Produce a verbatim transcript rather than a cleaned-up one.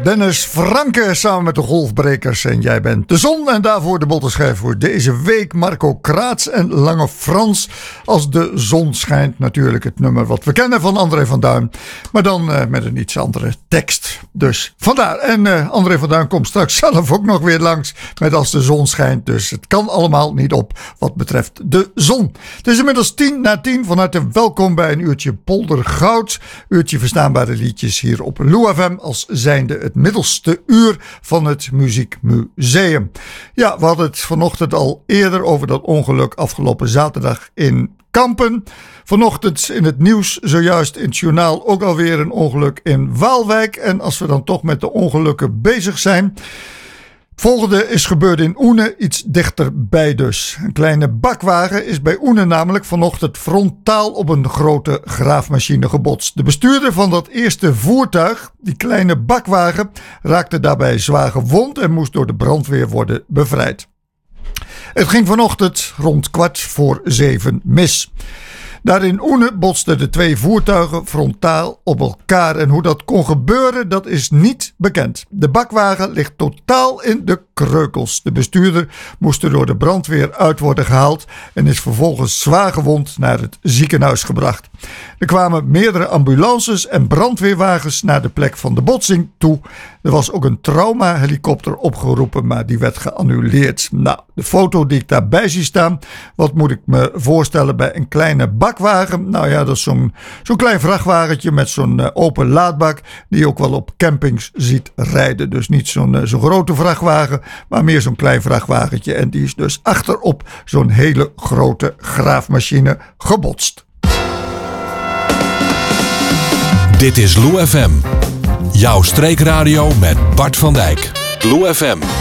Dennis Franke samen met de Golfbrekers en Jij bent de zon. En daarvoor de bottenschijf voor deze week Marco Kraats en Lange Frans. Als de zon schijnt, natuurlijk het nummer wat we kennen van André van Duin. Maar dan uh, met een iets andere tekst. Dus vandaar. En uh, André van Duin komt straks zelf ook nog weer langs met Als de zon schijnt. Dus het kan allemaal niet op wat betreft de zon. Het is inmiddels tien na tien. Van harte welkom bij een uurtje Poldergoud. Uurtje verstaanbare liedjes hier op Lou F M als zijnde het middelste uur van het Muziekmuseum. Ja, we hadden het vanochtend al eerder over dat ongeluk afgelopen zaterdag in Kampen. Vanochtend in het nieuws, zojuist in het journaal, ook alweer een ongeluk in Waalwijk. En als we dan toch met de ongelukken bezig zijn. Het volgende is gebeurd in Oene, iets dichterbij dus. Een kleine bakwagen is bij Oene namelijk vanochtend frontaal op een grote graafmachine gebotst. De bestuurder van dat eerste voertuig, die kleine bakwagen, raakte daarbij zwaar gewond en moest door de brandweer worden bevrijd. Het ging vanochtend rond kwart voor zeven mis. Daar in Oene botsten de twee voertuigen frontaal op elkaar. En hoe dat kon gebeuren, dat is niet bekend. De bakwagen ligt totaal in de kreukels. De bestuurder moest er door de brandweer uit worden gehaald en is vervolgens zwaar gewond naar het ziekenhuis gebracht. Er kwamen meerdere ambulances en brandweerwagens naar de plek van de botsing toe. Er was ook een traumahelikopter opgeroepen, maar die werd geannuleerd. Nou, de foto die ik daarbij zie staan, wat moet ik me voorstellen bij een kleine bakwagen? Nou ja, dat is zo'n, zo'n klein vrachtwagentje met zo'n uh, open laadbak die je ook wel op campings ziet rijden. Dus niet zo'n, uh, zo'n grote vrachtwagen, maar meer zo'n klein vrachtwagentje. En die is dus achterop zo'n hele grote graafmachine gebotst. Dit is Lou F M. Jouw streekradio met Bart van Dijk. Lou F M.